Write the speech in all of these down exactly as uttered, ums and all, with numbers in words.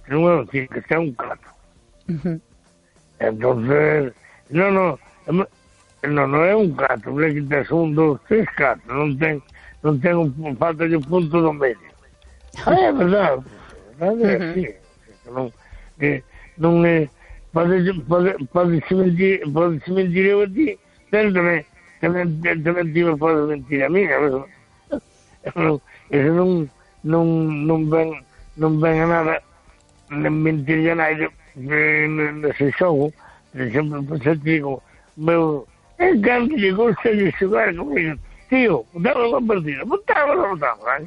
non é un cinco, este é un catro. Uh-huh. Entonces, non, non, non, non é un catro, é que tes un, dos, tres, catro, non ten, non ten un, falta de un punto do medio. Ah, é verdade, é así, non, que, non é, pode, pode, pode se mentir, pode se mentir eu a ti, pero tamén, tamén, tamén ti me pode mentir a mí, non, eso non, non, non ven, non ven a nada, nem mentir a nada, nese xogo, por exemplo, por xa te digo, meu, é canto lle gusta de xogar comigo, tío, dame unha partida, botamos, botamos, ¿eh?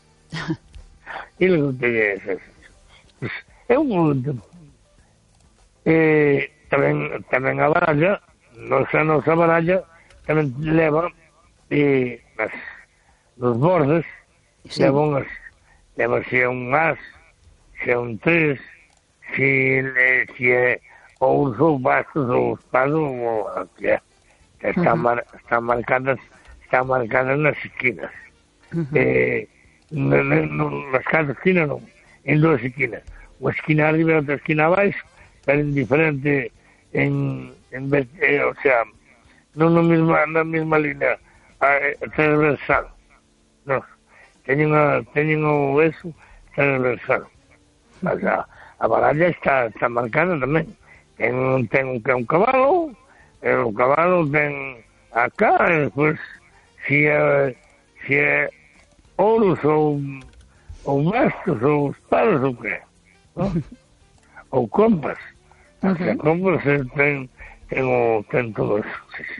E le gustaría eso. Pues, é un mundo. Eh, tamén, tamén a baralla, nosa, nosa baralla, tamén leva, e nas, nos bordes, sí. leva unhas, leva se un as, se un tres, se, se é ou os bastos ou os pados, ou que é, que están, uh-huh. mar, están marcadas, están marcadas nas esquinas. Uh-huh. Eh, no, no, nas catro esquinas non, en dúas esquinas. Unha esquina arriba e outra esquina abaixo, pero en diferente, en, en eh, o sea, non na mesma, na mesma línea eh, transversal. Non, teñen, a, teñen o eso transversal. O sea, a baralla está, está marcada tamén. Ten, ten un, un cabalo, e o cabalo ten acá, e despois, se é, se é ouros ou, ou bastos, ou espadas, ou que, no? Ou compas. Uh-huh. As compas ten, ten, o, ten todo eso.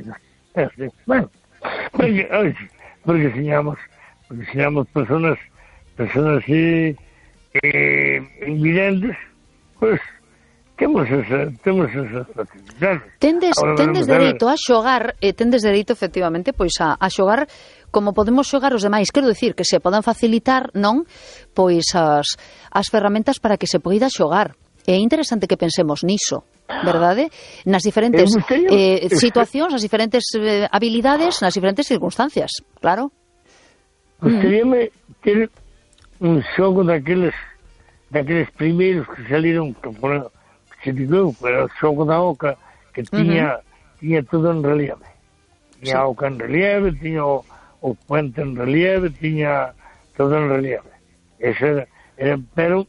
É así. Bueno, porque, oye, porque enseñamos, porque enseñamos personas, personas así, eh, invidentes, pues, temos esa, temos esas facilidades. Tendes, tendes dereito a xogar, e tendes dereito, efectivamente, pois a, a xogar como podemos xogar os demais. Quero dicir que se podan facilitar, non, pois as, as ferramentas para que se poida xogar. É interesante que pensemos niso, verdade? Nas diferentes eh, situacións, nas diferentes eh, habilidades, nas diferentes circunstancias, claro. Gustaríame mm. ter un xogo daqueles daqueles primeiros que saliron, que por, que se digo, pero o xogo da oca, que tiña, uh-huh. tiña todo en relieve. Tiña sí. a oca en relieve, tiña o, o puente en relieve, tiña todo en relieve. Ese era, era pero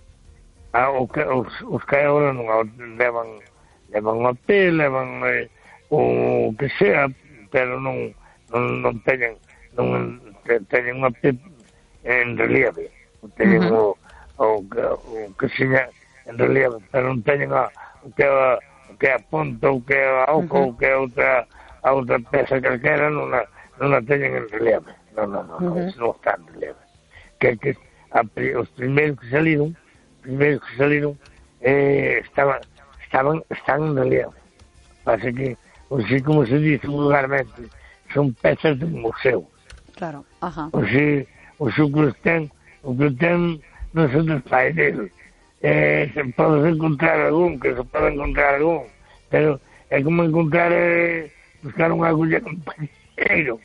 a, o que, os, os que agora non levan, levan a pé, levan eh, o que sea, pero non, non, non teñen, non teñen unha pé en relieve. Teñen uh-huh. o, o, o que seña en relieve, pero non teñen a, o que a, o que a ponta, o que a oca, uh-huh. o que a outra, a outra peça calquera, non a, non a teñen en relieve. Non, non, non, uh-huh. non está en relieve. Que, que a, os primeiros que saliron, primeiros que saliron, eh, estaban, estaban, están en relieve. Pasa que, así como se dice vulgarmente, son pezas de museo. Claro, ajá. O sea, o que os ten, o que ten non son dos paireiros. Eh, se pode encontrar algún, que se pode encontrar algún, pero é como encontrar, eh, buscar unha agulla en un paireiro.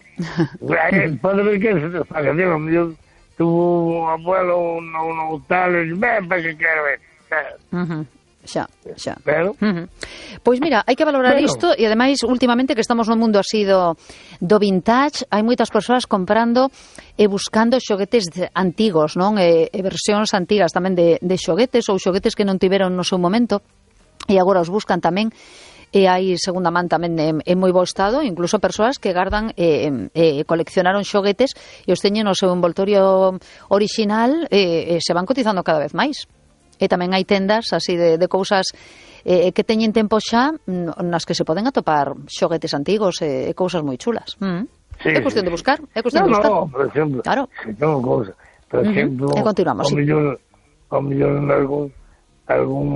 Pode ver que se te faga, digo, yo tuvo un abuelo, un, un tal, e ven, para que quero ver. Uh-huh. Xa, xa. Pero... Uh-huh. Pois mira, hai que valorar pero... isto, e ademais, últimamente que estamos no mundo así do, do vintage, hai moitas persoas comprando e buscando xoguetes antigos, non? E, e versións antigas tamén de, de xoguetes, ou xoguetes que non tiveron no seu momento, e agora os buscan tamén, e hai segunda man tamén en, en moi bo estado, incluso persoas que gardan e eh, eh, coleccionaron xoguetes e os teñen no seu envoltorio original e, e se van cotizando cada vez máis. E tamén hai tendas así de, de cousas eh, que teñen tempo xa nas que se poden atopar xoguetes antigos e eh, cousas moi chulas. Mm. Sí, é cuestión de buscar, é cuestión no, de buscar. No, por exemplo, claro. Se tengo cousas, por uh-huh. exemplo, e continuamos, ao sí. mellor, ao mellor en algún, algún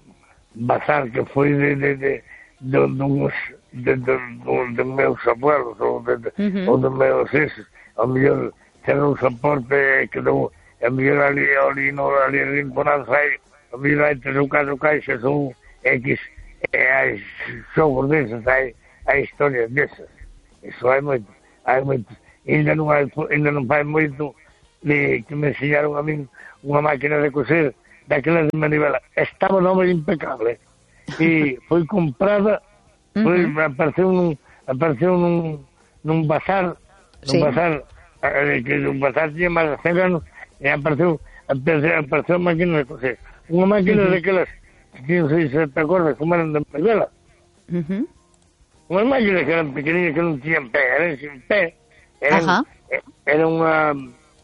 bazar que foi de, de, de, de, de, uns, de, de, de, de meus abuelos ou de, de, uh-huh. ou de meus esos, ao mellor ten un soporte que dou. A mellor ali, ali, no, ali rinconados hai, a mellor hai tres ou catro caixas ou X, e hai xogos desas, hai, hai historias desas. Iso hai moito, hai moito. Ainda non, hai, ainda non fai moito de, que me enseñaron a min unha máquina de coser daquelas de manivela. Estaba nova impecable. E foi comprada, foi, uh-huh. apareceu nun, apareceu nun, nun bazar, sí. nun bazar, eh, que un bazar tiña máis de cen anos, e apareceu, apareceu, apareceu a máquina de coser. Unha máquina uh-huh. daquelas, que non sei se te acordas, como eran de manivela. Uh-huh. Unhas máquinas que eran pequeninas, que non tiñan pé, eran sin pé. Eran, uh-huh. era unha,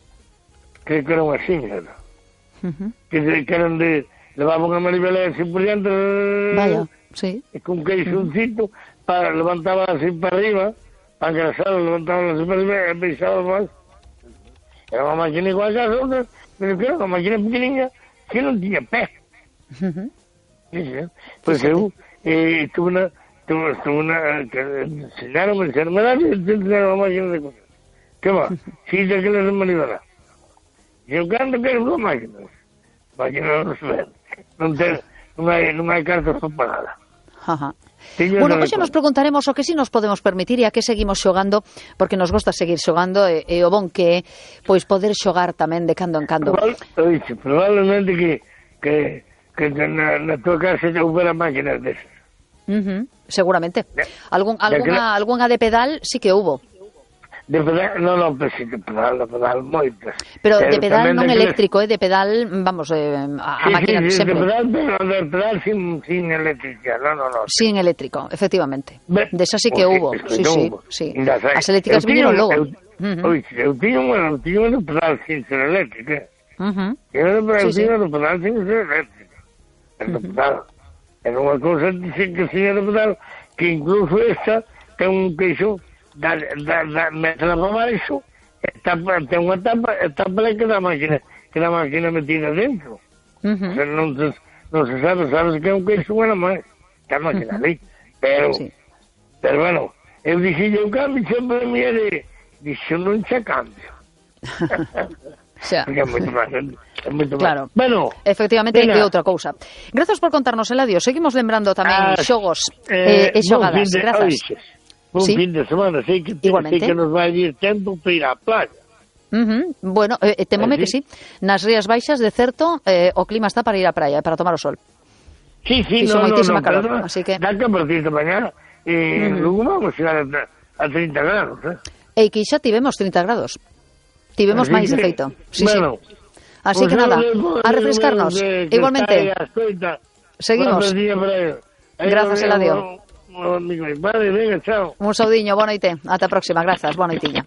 creo que era unha xinga, uh-huh. que, que eran de... Levaba unha manivela así por diante, vaya, sí. E con queixoncito, para, levantaba así para arriba, para engrasarlo, levantaba así para arriba, e pisaba máis. Era unha máquina igual que as outras, pero que era unha máquina pequenininha que non tiña pé. Uh-huh. Sí, sí. Pois eu, eh, tuve unha, tuve, tuve unha, que enseñaron, enseñaron, me dan, enseñaron unha máquina de coser. Que va? Si te quedas en manivela. E eu canto quero unha máquina. Máquina non se vende. Non, ten, non, hai, non hai cartas para nada. Ajá. Bueno, hoxe nos preguntaremos o que si nos podemos permitir e a que seguimos xogando, porque nos gosta seguir xogando e, e o bon que é pois poder xogar tamén de cando en cando. Probable, oixe, probablemente que, que, que na, na tua casa houbera máquinas desas. Uh-huh, seguramente. Algún, alguna, alguna de pedal sí que hubo. De pedal, non, non, pero sí, de pedal, de pedal, moitas. Pero de pedal non eléctrico, eh, de pedal, vamos, eh, a, sí, a máquina sí, sí, sempre. De pedal, pero de pedal sin, sin eléctrica, no, no, no. Sin eléctrico, efectivamente. De esa sí que hubo, sí, sí, sí. As eléctricas eu vinieron logo. Eu, uh-huh. Oye, eu tiño unha, tiño unha de pedal sin ser eléctrica. Uh-huh. Eu tiño sí, sí. de pedal sin ser eléctrica. Uh-huh. De pedal. Era unha cousa que tiña de pedal, que incluso esta ten un queixo. Da, da, da, metela para baixo, tapa, ten unha tapa, e tapa que da máquina, que da máquina metida dentro. Uh-huh. O sea, non, se, non se sabe, sabes que é un queixo bueno máis, que a máquina uh-huh. ali. Pero, sí. pero bueno, eu dixi, eu cambio, sempre me de, dixo, non xa cambio. Xa. Porque é moito máis, é moito claro. máis. Bueno, efectivamente, é outra cousa. Grazas por contarnos, Eladio. Seguimos lembrando tamén ah, xogos eh, e xogadas. De, Grazas. Oixe. Un sí. fin de semana, sei que, sei que nos vai ir tempo para ir á playa. Uh-huh. Bueno, eh, temome ¿sí? que sí. Nas Rías Baixas, de certo, eh, o clima está para ir á praia, para tomar o sol. Sí, sí, Fixo no, no, no, calor, pero, así que... dá que a partir de mañana, eh, uh-huh. luego vamos a chegar a, a trinta grados, eh? E que xa tivemos trinta grados. Tivemos máis, de feito. Sí, bueno, sí. Así pues que nada, de, a refrescarnos. De, de, Igualmente. Seguimos. Grazas, Eladio. Vale, venga, chao. Un saudiño, boa noite. Ata a próxima, grazas, boa noitiña.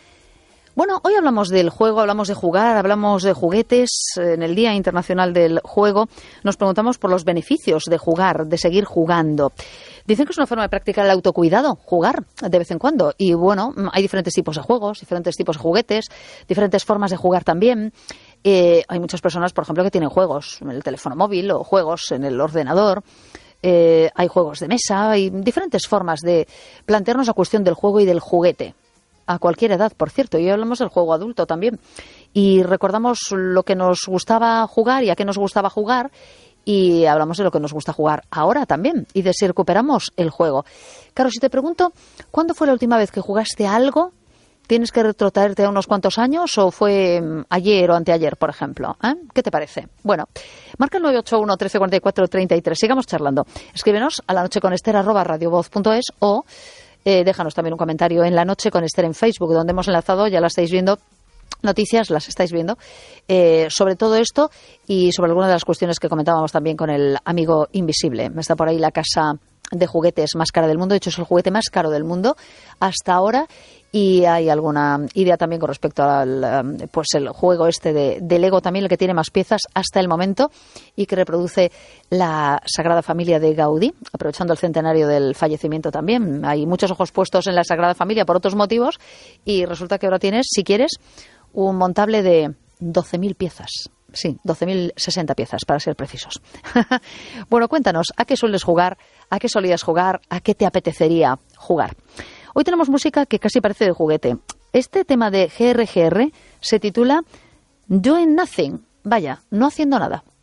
Bueno, hoy hablamos del juego, hablamos de jugar, hablamos de juguetes. En el Día Internacional del Juego nos preguntamos por los beneficios de jugar, de seguir jugando. Dicen que es una forma de practicar el autocuidado, jugar de vez en cuando. Y bueno, hay diferentes tipos de juegos, diferentes tipos de juguetes, diferentes formas de jugar también. Eh, hay muchas personas, por ejemplo, que tienen juegos en el teléfono móvil o juegos en el ordenador. Eh, hay juegos de mesa, hay diferentes formas de plantearnos la cuestión del juego y del juguete, a cualquier edad, por cierto, y hablamos del juego adulto también, y recordamos lo que nos gustaba jugar y a qué nos gustaba jugar, y hablamos de lo que nos gusta jugar ahora también, y de si recuperamos el juego. Claro, si te pregunto, ¿cuándo fue la última vez que jugaste algo? ¿Tienes que retrotraerte a unos cuantos años o fue ayer o anteayer, por ejemplo? ¿Eh? ¿Qué te parece? Bueno, marca el nueve ocho uno, trece cuarenta y cuatro, treinta y tres. Sigamos charlando. Escríbenos a lanocheconester arroba radiovoz punto es o eh, déjanos también un comentario en La Noche con Ester en Facebook, donde hemos enlazado, ya la estáis viendo, noticias, las estáis viendo, eh, sobre todo esto y sobre algunas de las cuestiones que comentábamos también con el amigo invisible. Está por ahí la casa de juguetes más cara del mundo. De hecho, es el juguete más caro del mundo hasta ahora. Y hay alguna idea también con respecto al pues el juego este de, de Lego también, el que tiene más piezas hasta el momento y que reproduce la Sagrada Familia de Gaudí, aprovechando el centenario del fallecimiento también. Hay muchos ojos puestos en la Sagrada Familia por otros motivos y resulta que ahora tienes, si quieres, un montable de doce mil piezas. Sí, doce mil sesenta piezas, para ser precisos. Bueno, cuéntanos, ¿a qué sueles jugar? ¿A qué solías jugar? ¿A qué te apetecería jugar? Hoy tenemos música que casi parece de juguete. Este tema de G R G R se titula Doing Nothing. Vaya, no haciendo nada.